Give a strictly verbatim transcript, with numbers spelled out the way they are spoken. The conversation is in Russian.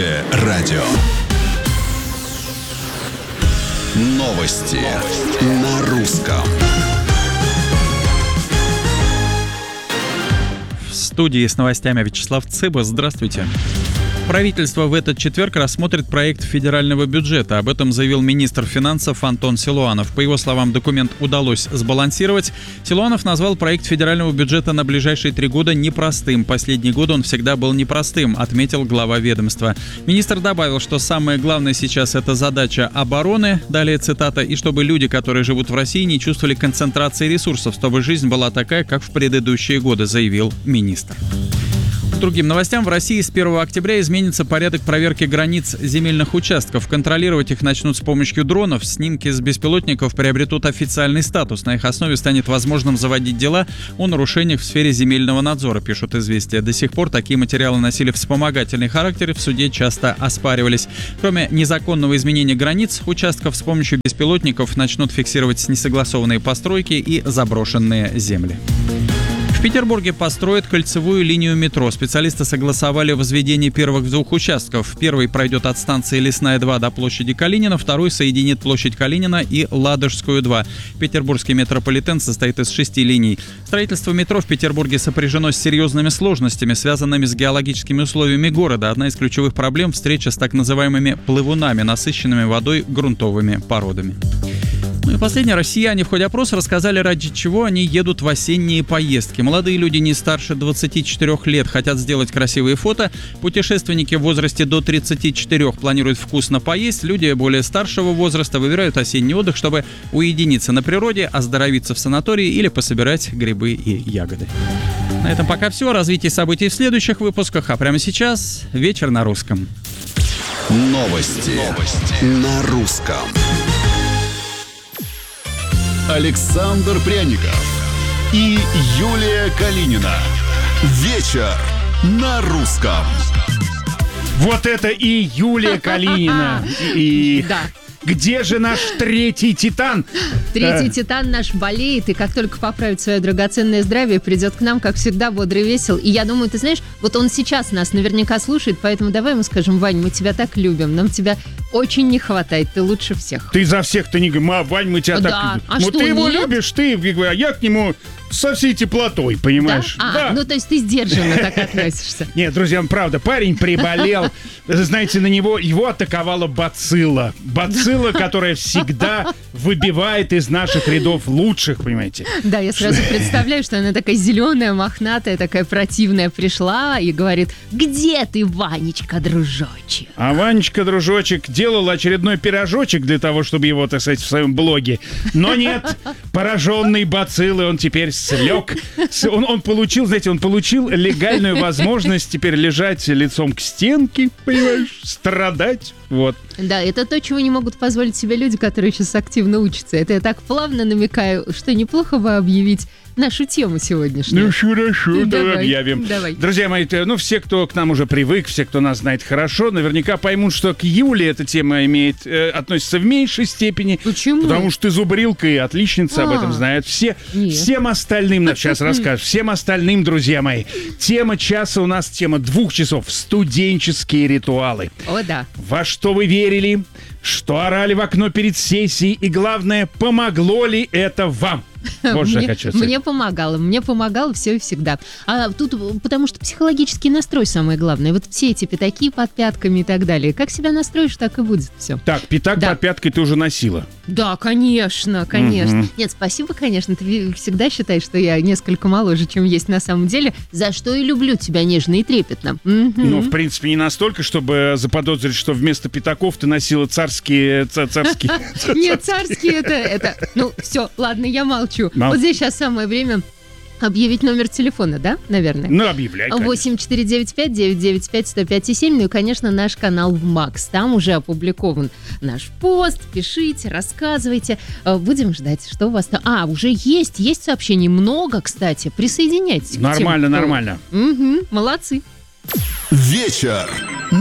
Радио. Новости, Новости. На русском. В студии с новостями Вячеслав Цыба. Здравствуйте. Правительство в этот четверг рассмотрит проект федерального бюджета. Об этом заявил министр финансов Антон Силуанов. По его словам, документ удалось сбалансировать. Силуанов назвал проект федерального бюджета на ближайшие три года непростым. Последний год он всегда был непростым, отметил глава ведомства. Министр добавил, что самое главное сейчас — это задача обороны, далее цитата, и чтобы люди, которые живут в России, не чувствовали концентрации ресурсов, чтобы жизнь была такая, как в предыдущие годы, заявил министр. К другим новостям. В России с первого октября изменится порядок проверки границ земельных участков. Контролировать их начнут с помощью дронов. Снимки с беспилотников приобретут официальный статус. На их основе станет возможным заводить дела о нарушениях в сфере земельного надзора, пишут «Известия». До сих пор такие материалы носили вспомогательный характер и в суде часто оспаривались. Кроме незаконного изменения границ участков, с помощью беспилотников начнут фиксировать несогласованные постройки и заброшенные земли. В Петербурге построят кольцевую линию метро. Специалисты согласовали возведение первых двух участков. Первый пройдет от станции Лесная два до площади Калинина, второй соединит площадь Калинина и Ладожскую два. Петербургский метрополитен состоит из шести линий. Строительство метро в Петербурге сопряжено с серьезными сложностями, связанными с геологическими условиями города. Одна из ключевых проблем — встреча с так называемыми плавунами, насыщенными водой грунтовыми породами. Ну и последнее. Россияне в ходе опроса рассказали, ради чего они едут в осенние поездки. Молодые люди не старше двадцати четырёх лет хотят сделать красивые фото. Путешественники в возрасте до тридцати четырёх планируют вкусно поесть. Люди более старшего возраста выбирают осенний отдых, чтобы уединиться на природе, оздоровиться в санатории или пособирать грибы и ягоды. На этом пока все. Развитие событий в следующих выпусках. А прямо сейчас вечер на русском. Новости, Новости. На русском. Александр Пряников и Юлия Калинина. Вечер на русском. Вот это и Юлия Калинина. И... Да. Где же наш третий титан? Третий титан наш болеет, и как только поправит свое драгоценное здравие, придет к нам, как всегда, бодрый, весел. И я думаю, ты знаешь, вот он сейчас нас наверняка слушает, поэтому давай ему скажем: Вань, мы тебя так любим, нам тебя очень не хватает, ты лучше всех. Ты за всех-то не говоришь, Вань, мы тебя Да. так любим. А ну что, ты его нет? любишь, ты, а я к нему со всей теплотой, понимаешь? Да? А, ну то есть ты сдержанно так относишься. Нет, друзья, правда, парень приболел. Знаете, на него его атаковала бацилла. Бацилла, которая всегда выбивает из наших рядов лучших, понимаете? Да, я сразу представляю, что она такая зеленая, мохнатая, такая противная пришла и говорит: где ты, Ванечка, дружочек? А Ванечка, дружочек, делал очередной пирожочек для того, чтобы его, так сказать, в своем блоге. Но нет, пораженный бациллой, он теперь слег. Он, он получил, знаете, он получил легальную возможность теперь лежать лицом к стенке, понимаешь, страдать. Вот. Да, это то, чего не могут позволить себе люди, которые сейчас активно учатся. Это я так плавно намекаю, что неплохо бы объявить нашу тему сегодняшнюю. Ну, хорошо, давай, Давай, объявим. давай. Друзья мои, ну, все, кто к нам уже привык, все, кто нас знает хорошо, наверняка поймут, что к Юле эта тема имеет, э, относится в меньшей степени. Почему? Потому что ты зубрилка и отличница, А, об этом знают все. нет. Всем остальным, ну, сейчас расскажешь, всем остальным, друзья мои, тема часа у нас, тема двух часов, студенческие ритуалы. О, да. Во что вы верили, что орали в окно перед сессией, и главное, помогло ли это вам? Вот что я Мне, хочу сказать. мне помогало, мне помогало все и всегда. А тут, потому что психологический настрой самое главное. Вот все эти пятаки под пятками и так далее. Как себя настроишь, так и будет все. Так, пятак Да. под пяткой ты уже носила. Да, конечно, конечно. Мгм. Нет, спасибо, конечно. Ты всегда считаешь, что я несколько моложе, чем есть на самом деле. За что и люблю тебя нежно и трепетно. Мгм. Ну, в принципе, не настолько, чтобы заподозрить, что вместо пятаков ты носила царские... ца- царские... Нет, царские это, это... Ну, все, ладно, я молчу. Мол- Вот здесь сейчас самое время объявить номер телефона, да, наверное? Ну, объявляй, конечно. восемь четыре девять пять девять девять пять сто пять и семь. Ну и, конечно, наш канал в Макс. Там уже опубликован наш пост. Пишите, рассказывайте. Э, Будем ждать, что у вас там. А, уже есть, есть сообщений. Много, кстати. Присоединяйтесь. к тем, Нормально, кто- нормально. Мгм, молодцы. Вечер